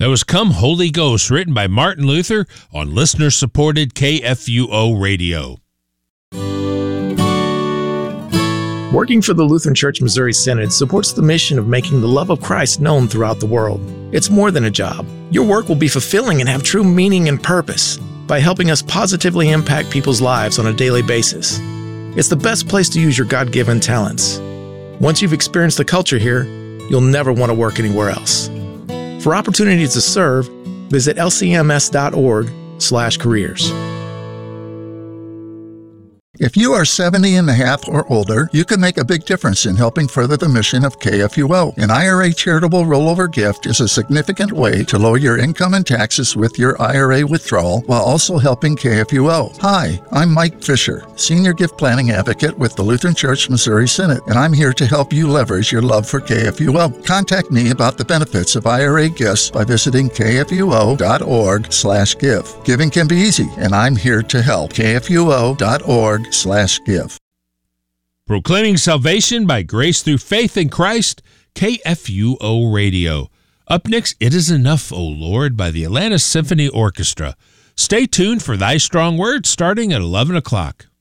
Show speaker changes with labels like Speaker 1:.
Speaker 1: That was Come Holy Ghost, written by Martin Luther on listener-supported KFUO Radio.
Speaker 2: Working for the Lutheran Church Missouri Synod supports the mission of making the love of Christ known throughout the world. It's more than a job. Your work will be fulfilling and have true meaning and purpose by helping us positively impact people's lives on a daily basis. It's the best place to use your God-given talents. Once you've experienced the culture here, you'll never want to work anywhere else. For opportunities to serve, visit lcms.org/careers.
Speaker 3: If you are 70 and a half or older, you can make a big difference in helping further the mission of KFUO. An IRA charitable rollover gift is a significant way to lower your income and taxes with your IRA withdrawal while also helping KFUO. Hi, I'm Mike Fisher, Senior Gift Planning Advocate with the Lutheran Church Missouri Synod, and I'm here to help you leverage your love for KFUO. Contact me about the benefits of IRA gifts by visiting kfuo.org/give. Giving can be easy, and I'm here to help. kfuo.org/give.
Speaker 1: Proclaiming salvation by grace through faith in Christ, KFUO Radio. Up next, It Is Enough, O Lord, by the Atlanta Symphony Orchestra. Stay tuned for Thy Strong Word starting at 11 o'clock.